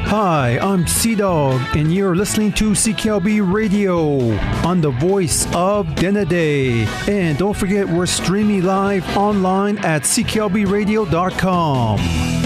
Hi, I'm Sea-Dog, and you're listening to CKLB Radio on the voice of Denneday. And don't forget, we're streaming live online at cklbradio.com.